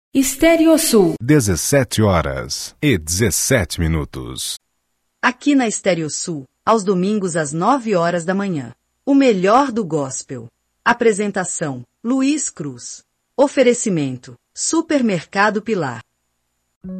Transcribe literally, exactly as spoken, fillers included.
Estéreo Sul. dezessete horas e dezessete minutos. Aqui na Estéreo Sul, aos domingos às nove horas da manhã. O melhor do gospel. Apresentação: Luiz Cruz. Oferecimento: Supermercado Pilar.